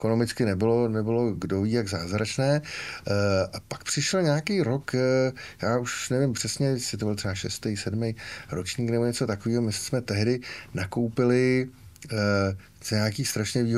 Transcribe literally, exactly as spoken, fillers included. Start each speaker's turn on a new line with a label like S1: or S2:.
S1: ekonomicky nebylo, nebylo kdo ví jak zázračné. A pak přišel nějaký rok, já už nevím přesně, jestli to byl třeba šestý, sedmý ročník nebo něco takového, my jsme tehdy nakoupili za nějaký strašně